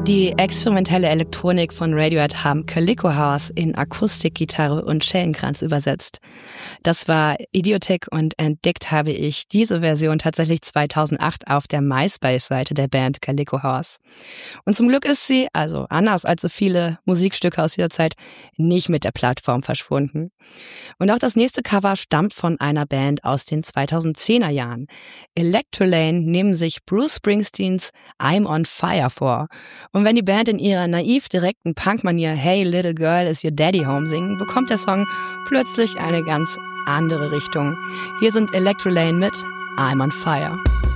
Die experimentelle Elektronik von Radiohead haben Calico House in Akustikgitarre und Schellenkranz übersetzt. Das war Idiotic und entdeckt habe ich diese Version tatsächlich 2008 auf der MySpace-Seite der Band Calico House. Und zum Glück ist sie, also anders als so viele Musikstücke aus dieser Zeit, nicht mit der Plattform verschwunden. Und auch das nächste Cover stammt von einer Band aus den 2010er Jahren. Electrolane nehmen sich Bruce Springsteens I'm on Fire vor. Und wenn die Band in ihrer naiv direkten Punk-Manier Hey Little Girl is Your Daddy Home singen, bekommt der Song plötzlich eine ganz andere Richtung. Hier sind Electrolane mit I'm on Fire.